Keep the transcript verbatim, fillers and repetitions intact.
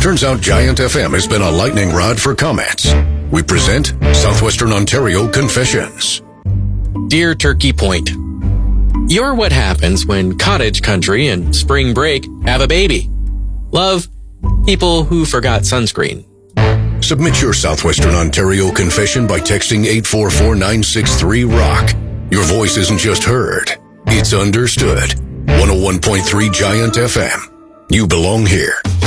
Turns out Giant F M has been a lightning rod for comments. We present Southwestern Ontario Confessions. Dear Turkey Point, you're what happens when cottage country and spring break have a baby. Love, people who forgot sunscreen. Submit your Southwestern Ontario confession by texting eight four four nine six three ROCK. Your voice isn't just heard, it's understood. one oh one point three Giant F M. You belong here.